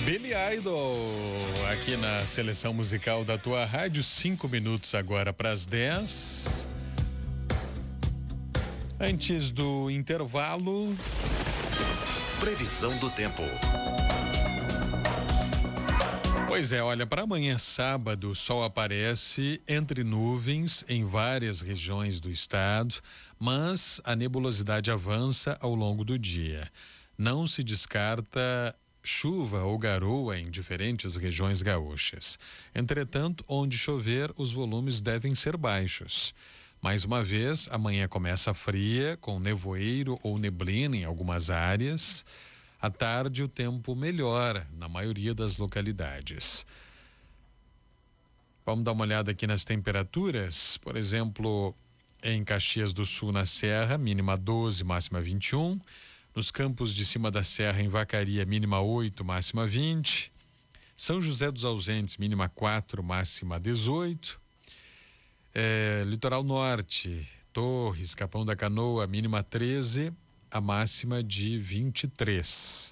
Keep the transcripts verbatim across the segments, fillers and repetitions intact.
Billy Idol, aqui na seleção musical da tua rádio, cinco minutos agora para as dez. Antes do intervalo. Previsão do tempo. Pois é, olha, para amanhã sábado, o sol aparece entre nuvens em várias regiões do estado, mas a nebulosidade avança ao longo do dia. Não se descarta chuva ou garoa em diferentes regiões gaúchas. Entretanto, onde chover, os volumes devem ser baixos. Mais uma vez, amanhã começa fria, com nevoeiro ou neblina em algumas áreas. À tarde, o tempo melhora na maioria das localidades. Vamos dar uma olhada aqui nas temperaturas. Por exemplo, em Caxias do Sul, na Serra, mínima doze, máxima vinte e um. Nos campos de cima da serra, em Vacaria, mínima oito, máxima vinte. São José dos Ausentes, mínima quatro, máxima dezoito. É, Litoral Norte, Torres, Capão da Canoa, mínima treze, a máxima de vinte e três.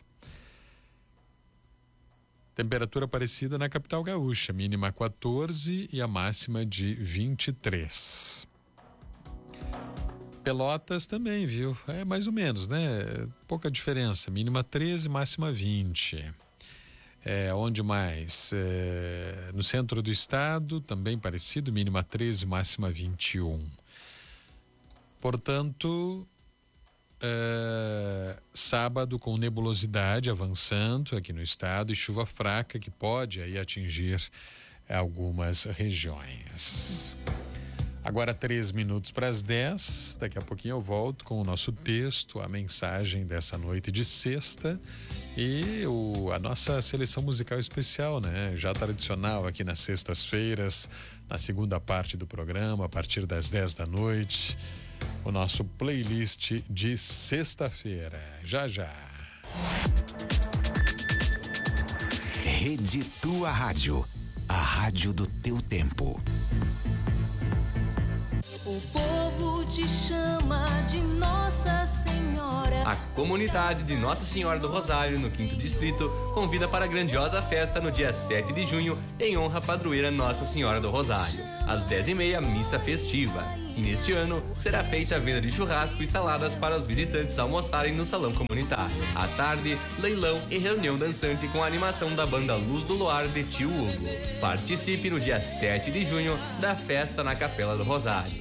Temperatura parecida na capital gaúcha, mínima quatorze e a máxima de vinte e três. Pelotas também, viu? É mais ou menos, né? Pouca diferença. Mínima treze, máxima vinte. É, onde mais? É, no centro do estado, também parecido, mínima treze, máxima vinte e um. Portanto, é, sábado com nebulosidade avançando aqui no estado e chuva fraca que pode aí atingir algumas regiões. Agora três minutos para as dez, daqui a pouquinho eu volto com o nosso texto, a mensagem dessa noite de sexta e o, a nossa seleção musical especial, né? Já tradicional aqui nas sextas-feiras, na segunda parte do programa, a partir das dez da noite, o nosso playlist de sexta-feira. Já, já. Rede Tua Rádio, a rádio do teu tempo. O povo te chama de Nossa Senhora. A comunidade de Nossa Senhora do Rosário, no quinto Distrito, convida para a grandiosa festa no dia sete de junho, em honra à padroeira Nossa Senhora do Rosário. Às dez e meia, missa festiva. E neste ano, será feita a venda de churrasco e saladas para os visitantes almoçarem no salão comunitário. À tarde, leilão e reunião dançante com a animação da banda Luz do Luar de Tio Hugo. Participe no dia sete de junho da festa na Capela do Rosário.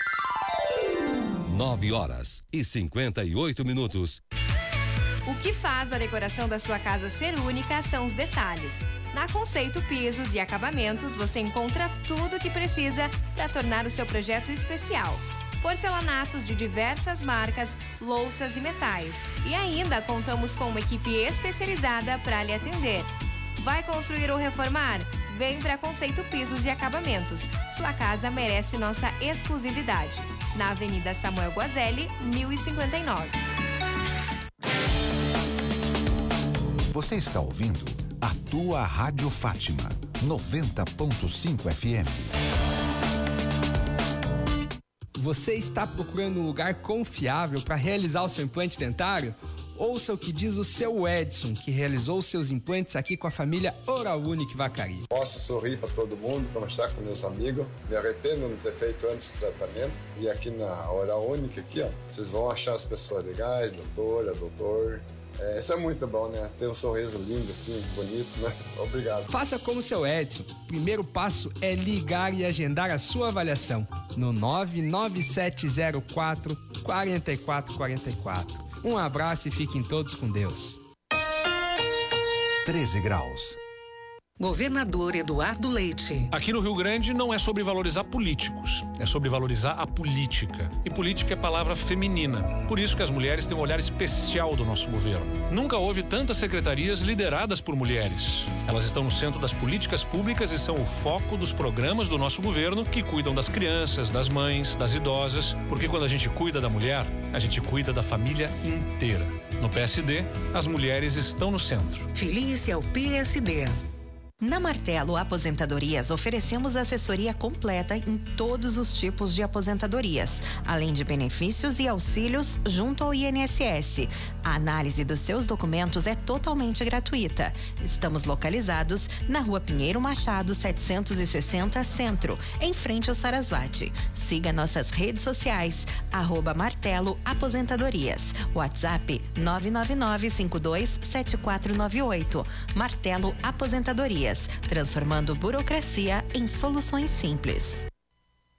Nove horas e cinquenta e oito minutos. O que faz a decoração da sua casa ser única são os detalhes. Na Conceito Pisos e Acabamentos, você encontra tudo o que precisa para tornar o seu projeto especial. Porcelanatos de diversas marcas, louças e metais. E ainda contamos com uma equipe especializada para lhe atender. Vai construir ou reformar? Vem para Conceito Pisos e Acabamentos. Sua casa merece nossa exclusividade. Na Avenida Samuel Guazelli, mil e cinquenta e nove. Você está ouvindo a tua Rádio Fátima, noventa ponto cinco F M. Você está procurando um lugar confiável para realizar o seu implante dentário? Ouça o que diz o seu Edson, que realizou seus implantes aqui com a família Oral Unique Vacaria. Posso sorrir para todo mundo, conversar com meus amigos. Me arrependo de não ter feito antes o tratamento. E aqui na Oral Unique, aqui, ó, vocês vão achar as pessoas legais, doutora, doutor. É, isso é muito bom, né? Ter um sorriso lindo, assim, bonito, né? Obrigado. Faça como o seu Edson. O primeiro passo é ligar e agendar a sua avaliação no nove nove sete zero quatro, quatro quatro quatro quatro. Um abraço e fiquem todos com Deus. treze graus. Governador Eduardo Leite. Aqui no Rio Grande não é sobre valorizar políticos, é sobre valorizar a política. E política é palavra feminina. Por isso que as mulheres têm um olhar especial do nosso governo. Nunca houve tantas secretarias lideradas por mulheres. Elas estão no centro das políticas públicas e são o foco dos programas do nosso governo que cuidam das crianças, das mães, das idosas. Porque quando a gente cuida da mulher, a gente cuida da família inteira. No P S D, as mulheres estão no centro. Filie-se ao P S D. Na Martelo Aposentadorias, oferecemos assessoria completa em todos os tipos de aposentadorias, além de benefícios e auxílios junto ao I N S S. A análise dos seus documentos é totalmente gratuita. Estamos localizados na Rua Pinheiro Machado, setecentos e sessenta, Centro, em frente ao Sarasvati. Siga nossas redes sociais, arroba Martelo Aposentadorias. WhatsApp nove nove nove cinco dois sete quatro nove oito. Martelo Aposentadorias, transformando burocracia em soluções simples.